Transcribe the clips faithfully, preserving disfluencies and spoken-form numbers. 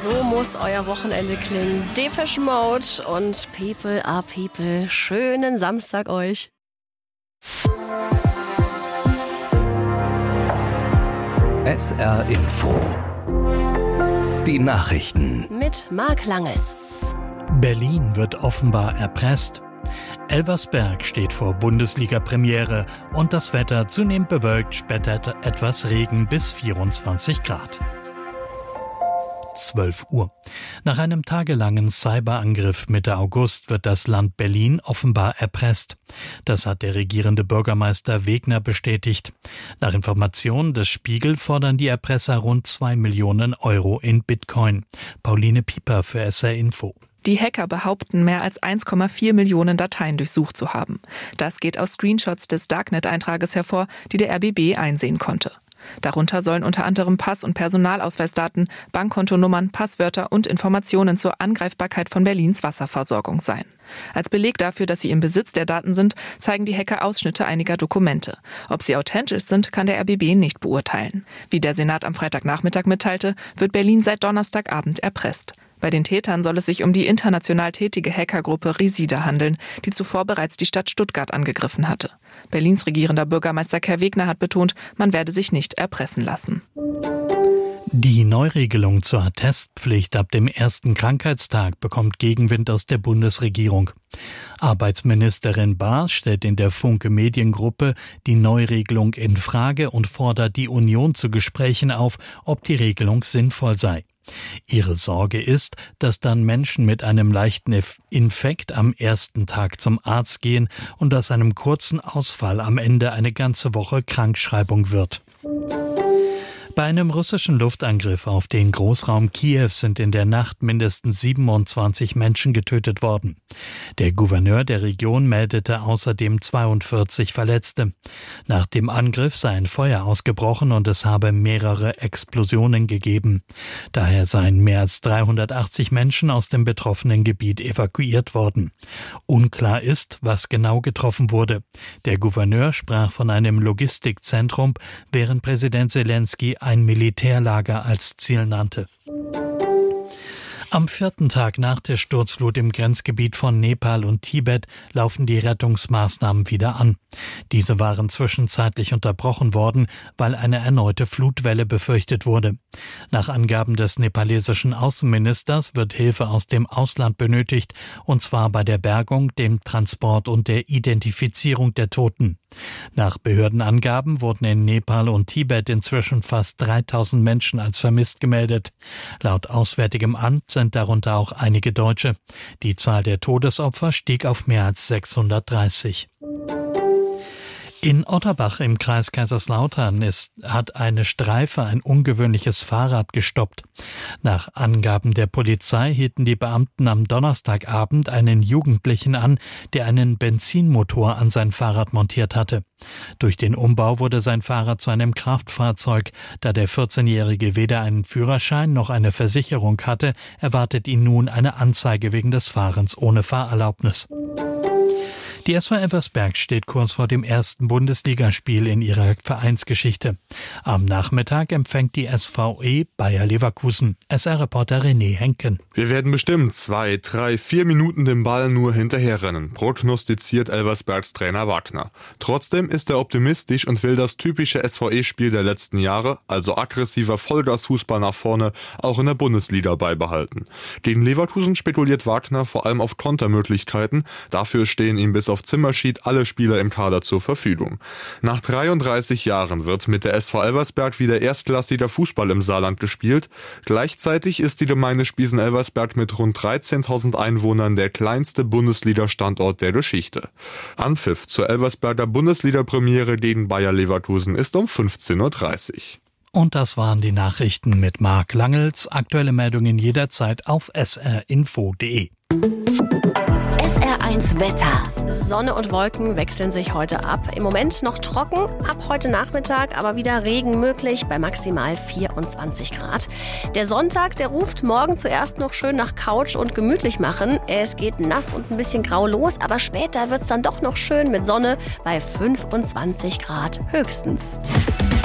So muss euer Wochenende klingen. Depeche Mode und People are People. Schönen Samstag euch. S R Info. Die Nachrichten. Mit Marc Langels. Berlin wird offenbar erpresst. Elversberg steht vor Bundesliga-Premiere und das Wetter zunehmend bewölkt, später etwas Regen bis vierundzwanzig Grad. zwölf Uhr. Nach einem tagelangen Cyberangriff Mitte August wird das Land Berlin offenbar erpresst. Das hat der regierende Bürgermeister Wegner bestätigt. Nach Informationen des Spiegel fordern die Erpresser rund zwei Millionen Euro in Bitcoin. Pauline Pieper für S R Info. Die Hacker behaupten, mehr als eins Komma vier Millionen Dateien durchsucht zu haben. Das geht aus Screenshots des Darknet-Eintrages hervor, die der R B B einsehen konnte. Darunter sollen unter anderem Pass- und Personalausweisdaten, Bankkontonummern, Passwörter und Informationen zur Angreifbarkeit von Berlins Wasserversorgung sein. Als Beleg dafür, dass sie im Besitz der Daten sind, zeigen die Hacker Ausschnitte einiger Dokumente. Ob sie authentisch sind, kann der R B B nicht beurteilen. Wie der Senat am Freitagnachmittag mitteilte, wird Berlin seit Donnerstagabend erpresst. Bei den Tätern soll es sich um die international tätige Hackergruppe Risida handeln, die zuvor bereits die Stadt Stuttgart angegriffen hatte. Berlins regierender Bürgermeister Kai Wegner hat betont, man werde sich nicht erpressen lassen. Die Neuregelung zur Testpflicht ab dem ersten Krankheitstag bekommt Gegenwind aus der Bundesregierung. Arbeitsministerin Bahr stellt in der Funke Mediengruppe die Neuregelung in Frage und fordert die Union zu Gesprächen auf, ob die Regelung sinnvoll sei. Ihre Sorge ist, dass dann Menschen mit einem leichten Infekt am ersten Tag zum Arzt gehen und aus einem kurzen Ausfall am Ende eine ganze Woche Krankschreibung wird. Bei einem russischen Luftangriff auf den Großraum Kiew sind in der Nacht mindestens siebenundzwanzig Menschen getötet worden. Der Gouverneur der Region meldete außerdem zweiundvierzig Verletzte. Nach dem Angriff sei ein Feuer ausgebrochen und es habe mehrere Explosionen gegeben. Daher seien mehr als dreihundertachtzig Menschen aus dem betroffenen Gebiet evakuiert worden. Unklar ist, was genau getroffen wurde. Der Gouverneur sprach von einem Logistikzentrum, während Präsident Selenskyj ein Militärlager als Ziel nannte. Am vierten Tag nach der Sturzflut im Grenzgebiet von Nepal und Tibet laufen die Rettungsmaßnahmen wieder an. Diese waren zwischenzeitlich unterbrochen worden, weil eine erneute Flutwelle befürchtet wurde. Nach Angaben des nepalesischen Außenministers wird Hilfe aus dem Ausland benötigt, und zwar bei der Bergung, dem Transport und der Identifizierung der Toten. Nach Behördenangaben wurden in Nepal und Tibet inzwischen fast dreitausend Menschen als vermisst gemeldet. Laut Auswärtigem Amt sind darunter auch einige Deutsche. Die Zahl der Todesopfer stieg auf mehr als sechshundertdreißig. In Otterbach im Kreis Kaiserslautern ist, hat eine Streife ein ungewöhnliches Fahrrad gestoppt. Nach Angaben der Polizei hielten die Beamten am Donnerstagabend einen Jugendlichen an, der einen Benzinmotor an sein Fahrrad montiert hatte. Durch den Umbau wurde sein Fahrrad zu einem Kraftfahrzeug. Da der vierzehnjährige weder einen Führerschein noch eine Versicherung hatte, erwartet ihn nun eine Anzeige wegen des Fahrens ohne Fahrerlaubnis. Die S V Elversberg steht kurz vor dem ersten Bundesligaspiel in ihrer Vereinsgeschichte. Am Nachmittag empfängt die S V E Bayer Leverkusen. S R-Reporter René Henken. Wir werden bestimmt zwei, drei, vier Minuten den Ball nur hinterherrennen, prognostiziert Elversbergs Trainer Wagner. Trotzdem ist er optimistisch und will das typische S V E-Spiel der letzten Jahre, also aggressiver Vollgasfußball nach vorne, auch in der Bundesliga beibehalten. Gegen Leverkusen spekuliert Wagner vor allem auf Kontermöglichkeiten. Dafür stehen ihm bis auf Zimmerschied alle Spieler im Kader zur Verfügung. Nach dreiunddreißig Jahren wird mit der S V Elversberg wieder erstklassiger Fußball im Saarland gespielt. Gleichzeitig ist die Gemeinde Spiesen-Elversberg mit rund dreizehntausend Einwohnern der kleinste Bundesliga-Standort der Geschichte. Anpfiff zur Elversberger Bundesliga-Premiere gegen Bayer Leverkusen ist um fünfzehn Uhr dreißig. Und das waren die Nachrichten mit Marc Langels. Aktuelle Meldungen jederzeit auf s r info punkt d e. S R eins Wetter. Sonne und Wolken wechseln sich heute ab. Im Moment noch trocken, ab heute Nachmittag aber wieder Regen möglich bei maximal vierundzwanzig Grad. Der Sonntag, der ruft morgen zuerst noch schön nach Couch und gemütlich machen. Es geht nass und ein bisschen grau los, aber später wird's dann doch noch schön mit Sonne bei fünfundzwanzig Grad höchstens.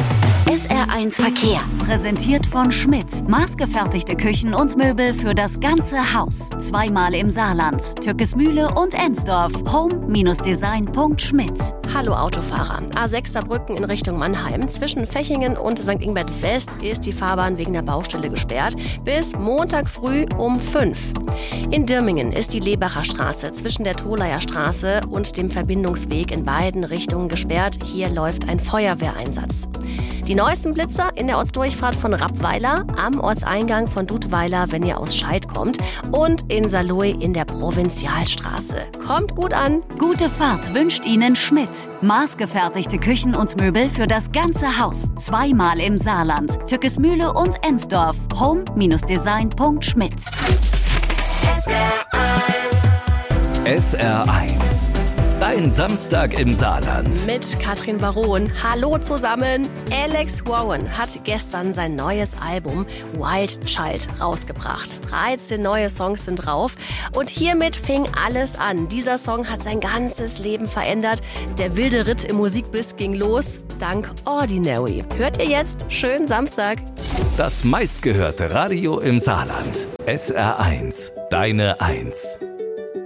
S R eins Verkehr, präsentiert von Schmidt. Maßgefertigte Küchen und Möbel für das ganze Haus. Zweimal im Saarland, Türkesmühle und Ensdorf. home Design Punkt schmidt. Hallo Autofahrer. A sechs Saarbrücken in Richtung Mannheim. Zwischen Fechingen und Sankt Ingbert West ist die Fahrbahn wegen der Baustelle gesperrt. Bis Montag früh um fünf. In Dirmingen ist die Lebacher Straße zwischen der Tholayer Straße und dem Verbindungsweg in beiden Richtungen gesperrt. Hier läuft ein Feuerwehreinsatz. Die neuesten Blitzer in der Ortsdurchfahrt von Rappweiler, am Ortseingang von Dudweiler, wenn ihr aus Scheid kommt, und in Saarlouis in der Provinzialstraße. Kommt gut an! Gute Fahrt wünscht Ihnen Schmidt. Maßgefertigte Küchen und Möbel für das ganze Haus. Zweimal im Saarland, Türkesmühle und Ensdorf. home Design Punkt schmidt. S R eins. S R eins. Dein Samstag im Saarland. Mit Katrin Baron. Hallo zusammen. Alex Warren hat gestern sein neues Album Wild Child rausgebracht. dreizehn neue Songs sind drauf. Und hiermit fing alles an. Dieser Song hat sein ganzes Leben verändert. Der wilde Ritt im Musikbiss ging los. Dank Ordinary. Hört ihr jetzt? Schönen Samstag. Das meistgehörte Radio im Saarland. S R eins. Deine Eins.